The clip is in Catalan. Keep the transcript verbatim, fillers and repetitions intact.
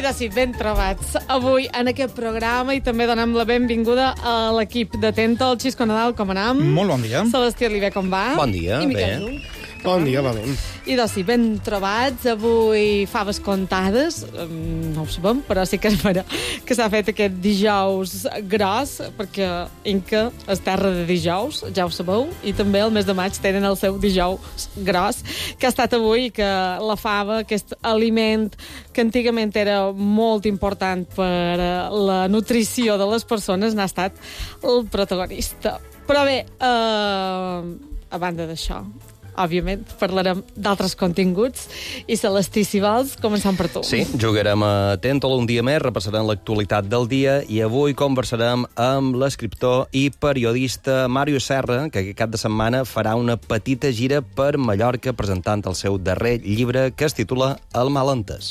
de sí, ben trobats avui en aquest programa i també donem la benvinguda a l'equip d'Atenta, el Xisco Nadal, com anam? Molt bon dia. Celestí Oliver, com va? Bon dia, I Miquel bé. Junc. Bon dia, va bé. I doncs sí, ben trobats, avui faves contades, no ho sabem, però sí que es farà que s'ha fet aquest dijous gros, perquè Inca és terra de dijous, ja ho sabeu, i també el mes de maig tenen el seu dijous gros, que ha estat avui, que la fava, aquest aliment que antigament era molt important per la nutrició de les persones, n'ha estat el protagonista. Però bé, eh, a banda d'això, òbviament, parlarem d'altres continguts. I Celestí, si vols, començant per tu. Sí, jugarem a Atenta un dia més, repassarem l'actualitat del dia i avui conversarem amb l'escriptor i periodista Màrius Serra, que aquest cap de setmana farà una petita gira per Mallorca presentant el seu darrer llibre que es titula El malentès.